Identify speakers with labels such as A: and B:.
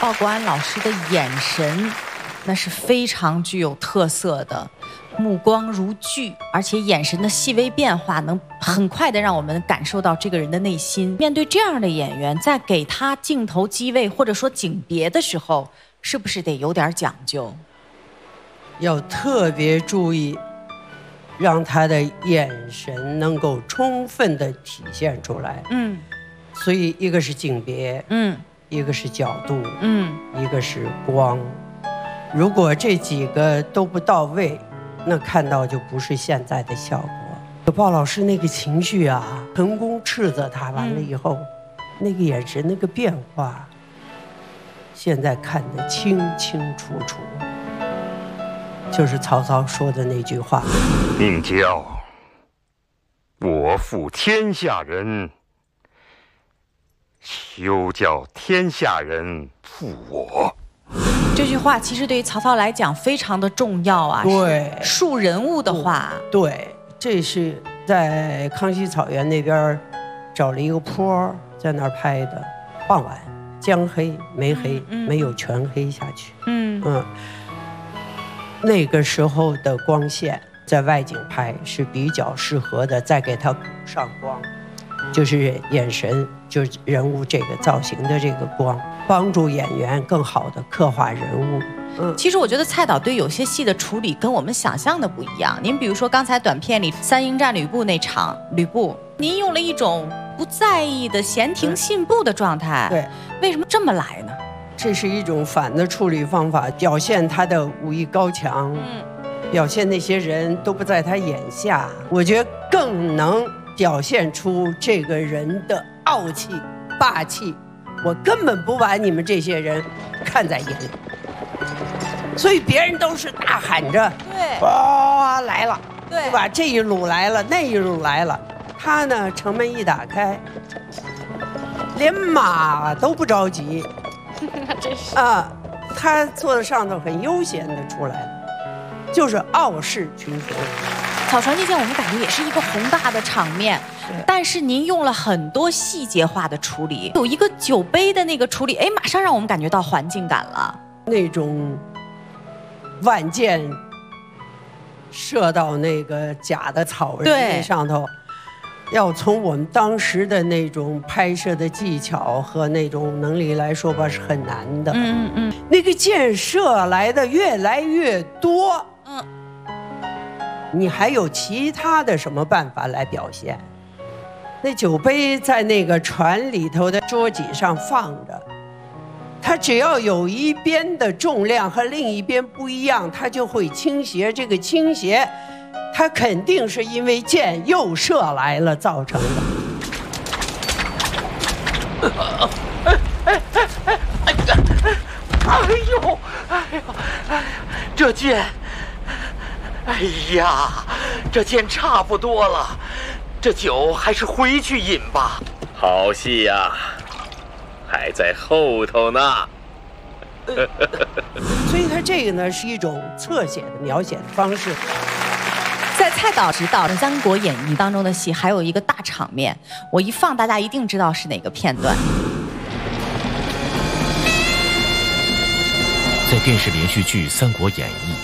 A: 鲍国安老师的眼神，那是非常具有特色的，目光如炬，而且眼神的细微变化能很快的让我们感受到这个人的内心。面对这样的演员，在给他镜头机位或者说景别的时候，是不是得有点讲究？
B: 要特别注意，让他的眼神能够充分的体现出来。所以一个是景别，一个是角度，一个是光。如果这几个都不到位，那看到就不是现在的效果。鲍老师那个情绪啊，成功斥责他完了以后，那个眼神那个变化，现在看得清清楚楚。就是曹操说的那句话：
C: 宁教我负天下人，休教天下人负我。
A: 这句话其实对于曹操来讲非常的重要啊，
B: 对，
A: 树人物的话。
B: 对，这是在康熙草原那边找了一个坡，在那儿拍的。傍晚，将黑没黑，没有全黑下去。那个时候的光线在外景拍是比较适合的，再给它补上光，就是眼神，就是人物这个造型的这个光，帮助演员更好的刻画人物。
A: 其实我觉得蔡导对有些戏的处理跟我们想象的不一样。您比如说刚才短片里三英战吕布那场，吕布您用了一种不在意的闲庭信步的状态，
B: 对，
A: 为什么这么来呢？
B: 这是一种反的处理方法，表现他的武艺高强，表现那些人都不在他眼下。我觉得更能表现出这个人的傲气、霸气。我根本不把你们这些人看在眼里，所以别人都是大喊着，
A: 对，
B: 哇来了，
A: 对
B: 吧？这一路来了，那一路来了。他呢，城门一打开，连马都不着急。
A: 真是
B: 啊，他坐在上头很悠闲的出来了，就是傲视群雄。
A: 草船借箭我们感觉也是一个宏大的场面，但是您用了很多细节化的处理，有一个酒杯的那个处理，哎，马上让我们感觉到环境感了。
B: 那种万箭射到那个假的草人上头，要从我们当时的那种拍摄的技巧和那种能力来说吧，是很难的。那个箭射来的越来越多，你还有其他的什么办法来表现？那酒杯在那个船里头的桌脊上放着，它只要有一边的重量和另一边不一样，它就会倾斜。这个倾斜它肯定是因为箭又射来了造成的。
D: 这箭，哎呀，这箭差不多了，这酒还是回去饮吧。好戏呀，还在后头呢。
B: 所以它这个呢是一种侧写的描写的方式。
A: 在蔡导执导的《三国演义》当中的戏，还有一个大场面，我一放大家一定知道是哪个片段。
E: 在电视连续剧《三国演义》